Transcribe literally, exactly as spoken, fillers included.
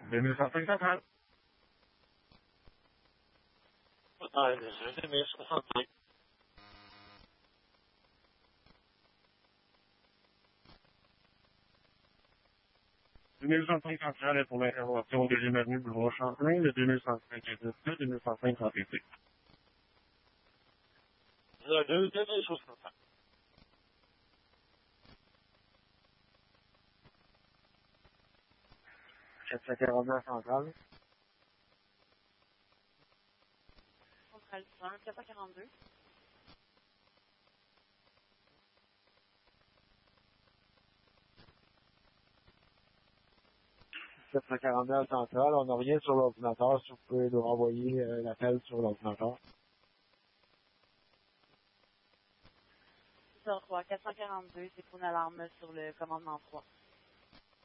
deux mille cent cinq centrale. Ah, désolé, deux mille soixante-cinq. deux mille cent cinq centrale est pour l'intervention deuxième avenue Boulevard Champlain, le deux mille cent cinq est deux, deux mille cent cinq en T T. Le deux, deux mille soixante-cinq. quatre cent quarante-neuf centrale. Centrale un, quatre cent quarante-deux. sept cent quarante-neuf centrale, on n'a rien sur l'ordinateur, si vous pouvez nous renvoyer euh, l'appel sur l'ordinateur. trois, quatre cent quarante-deux, c'est pour une alarme sur le commandement trois.